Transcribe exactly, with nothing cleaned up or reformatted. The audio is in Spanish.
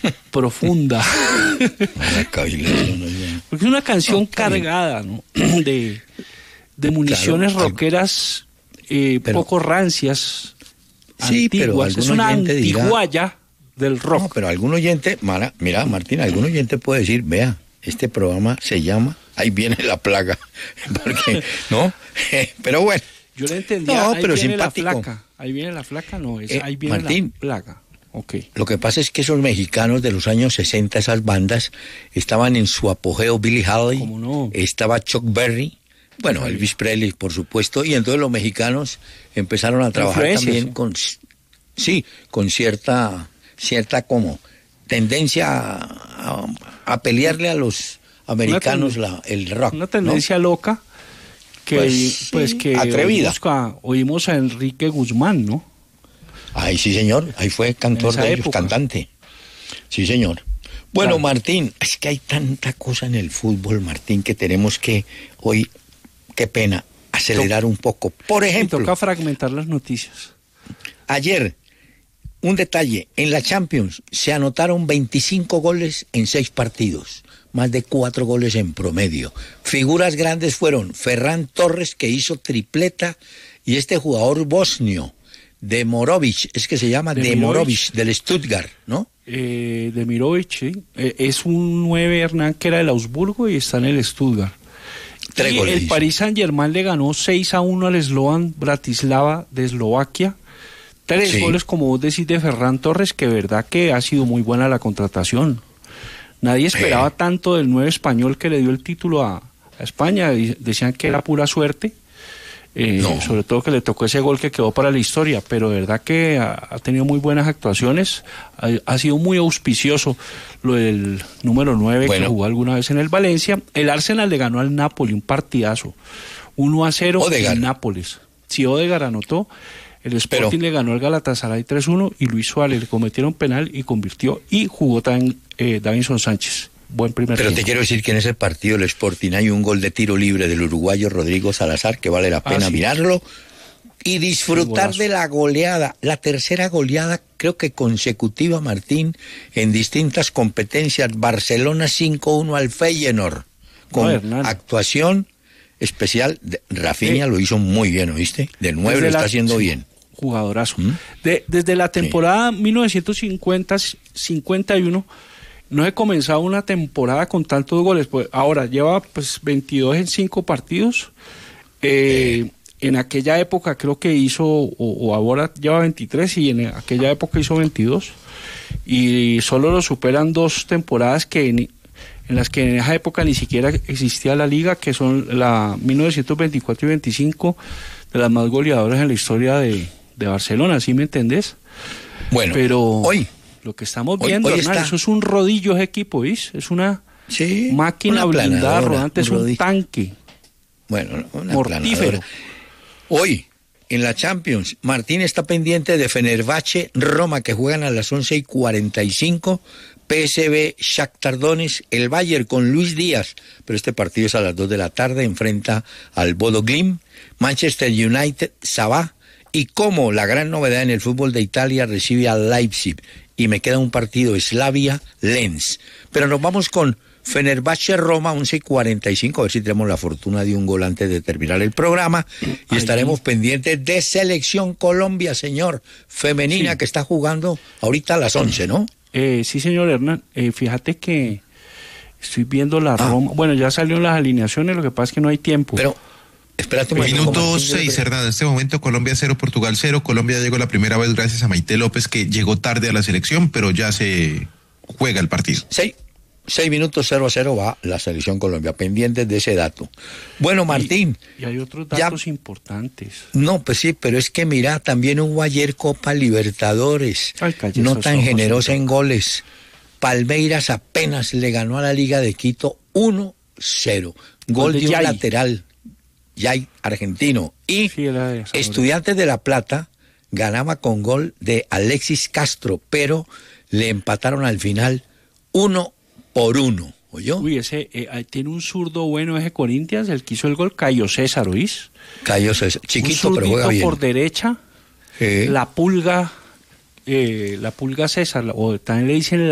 profunda. Porque es una canción no, cargada, ¿no? de, de municiones claro, rockeras eh, pero, poco rancias, sí, antiguas. Es una antiguaya del rock. No, pero algún oyente, mira, mira, Martín, algún oyente puede decir, vea, este programa se llama Ahí viene la plaga. Porque, ¿no? Pero bueno. Yo le entendía, no, ahí pero viene simpático. La flaca. Ahí viene la flaca, no, es, eh, ahí viene Martín, la plaga. Okay. Lo que pasa es que esos mexicanos de los años sesenta, esas bandas, estaban en su apogeo. Billie Holiday, no? estaba Chuck Berry, bueno, sí. Elvis Presley, por supuesto, y entonces los mexicanos empezaron a trabajar también con, sí, con cierta, cierta como tendencia a, a, a pelearle a los americanos la, el rock. Una tendencia, ¿no?, loca que, pues, pues sí, que atrevida. Oímos a, oímos a Enrique Guzmán, ¿no? Ay, sí, señor, ahí fue cantor de ellos, cantante. Sí, señor. Bueno, claro. Martín, es que hay tanta cosa en el fútbol, Martín, que tenemos que hoy, qué pena, acelerar to- un poco. Por ejemplo, toca fragmentar las noticias. Ayer, un detalle, en la Champions se anotaron veinticinco goles en seis partidos, más de cuatro goles en promedio. Figuras grandes fueron Ferran Torres, que hizo tripleta, y este jugador bosnio, Demirovic, es que se llama Demirovic, del Stuttgart, ¿no? Eh, Demirovic, sí. Eh, es un nueve, Hernán, que era del Augsburgo y está en el Stuttgart. Tres y goles. El Paris Saint-Germain le ganó seis a uno al Slovan Bratislava de Eslovaquia. Tres sí. goles, como vos decís, de Ferran Torres, que verdad que ha sido muy buena la contratación. Nadie esperaba eh. tanto del nueve español que le dio el título a, a España. Decían que era pura suerte. Eh, no. Sobre todo que le tocó ese gol que quedó para la historia, pero de verdad que ha, ha tenido muy buenas actuaciones, ha, ha sido muy auspicioso lo del número nueve, bueno, que jugó alguna vez en el Valencia. El Arsenal le ganó al Napoli, un partidazo, uno a cero en Nápoles. Si Odegaard anotó, el Sporting pero... le ganó al Galatasaray tres uno y Luis Suárez le cometieron penal y convirtió, y jugó también eh, Davinson Sánchez. Buen primer Pero tiempo. Te quiero decir que en ese partido el Sporting hay un gol de tiro libre del uruguayo Rodrigo Salazar, que vale la pena ah, sí. mirarlo y disfrutar de la goleada, la tercera goleada creo que consecutiva, Martín, en distintas competencias. Barcelona cinco uno al Feyenoord, con no, actuación especial de Rafinha, eh, lo hizo muy bien, ¿oíste? De nuevo lo está la, haciendo sí, bien. Jugadorazo. ¿Mm? De, desde la temporada sí. mil novecientos cincuenta cincuenta y uno no he comenzado una temporada con tantos goles, pues ahora lleva pues veintidós en cinco partidos. Eh, eh. En aquella época creo que hizo, o, o ahora lleva veintitrés, y en aquella época hizo veintidós. Y solo lo superan dos temporadas que en, en las que en esa época ni siquiera existía la liga, que son la mil novecientos veinticuatro y veinticinco, de las más goleadoras en la historia de, de Barcelona, ¿sí me entendés? Bueno, pero hoy... Lo que estamos viendo, hoy, hoy Hernán, eso es un rodillo ese equipo, ¿vís? Es una sí, máquina una blindada rodante, es un rodillo. Tanque. Bueno, una mortífero. Hoy, en la Champions, Martín está pendiente de Fenerbahce, Roma, que juegan a las once y cuarenta y cinco, P S V, Shakhtar Donetsk, el Bayern con Luis Díaz, pero este partido es a las dos de la tarde, enfrenta al Bodo Glimt, Manchester United, Sabah, y como la gran novedad en el fútbol de Italia, recibe al Leipzig. Y me queda un partido, Slavia Lens. Pero nos vamos con Fenerbahce Roma, once y cuarenta y cinco, a ver si tenemos la fortuna de un gol antes de terminar el programa. Y Ay, estaremos sí. pendientes de Selección Colombia, señor, femenina, sí. que está jugando ahorita a las once, ¿no? Eh, sí, señor Hernán. Eh, fíjate que estoy viendo la ah. Roma. Bueno, ya salieron las alineaciones, lo que pasa es que no hay tiempo. Pero... Espérate un momento. Minuto seis, Hernán. En este momento Colombia cero, Portugal cero. Colombia llegó la primera vez gracias a Maite López, que llegó tarde a la selección, pero ya se juega el partido. Seis, seis minutos cero a cero va la selección Colombia, pendientes de ese dato. Bueno, Martín. Y, y hay otros datos ya, importantes. No, pues sí, pero es que mira, también hubo ayer Copa Libertadores. Ay, no tan ojos, generosa señor. en goles. Palmeiras apenas le ganó a la Liga de Quito uno cero. Gol, gol de, de un Yay. lateral. Yay, argentino. Y sí, de Estudiantes de La Plata ganaba con gol de Alexis Castro, pero le empataron al final uno por uno. ¿Oyó? Uy, ese eh, tiene un zurdo bueno ese Corinthians, el que hizo el gol, Cayo César, ¿oís? Cayo César, chiquito, un pero juega bien. Por derecha, sí. la pulga, eh, la pulga César, o también le dicen